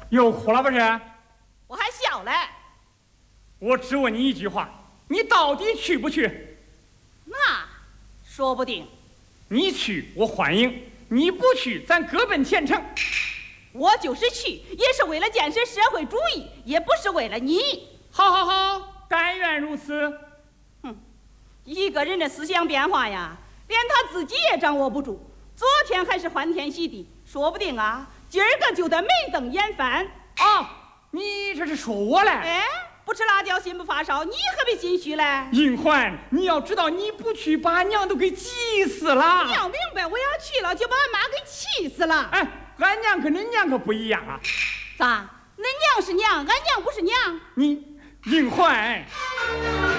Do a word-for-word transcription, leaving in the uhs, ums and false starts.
又哭了不是？ 我还小嘞。 我只问你一句话，你到底去不去？ 那说不定。 你去我欢迎，你不去咱各奔前程。 我就是去，也是为了建设社会主义，也不是为了你。 好好好，但愿如此。 哼，一个人的思想变化呀，连他自己也掌握不住。昨天还是欢天喜地，说不定啊，今儿个就得眉瞪眼翻。 哦，你这是说我嘞？ 哎，不吃辣椒心不发烧，你何必心虚嘞？ 银环，你要知道，你不去把俺娘都给急死了。 你要明白，我要去了就把俺妈给气死了。 哎，俺娘跟恁娘可不一样啊。 咋？恁娘是娘，俺娘不是娘。 你银环。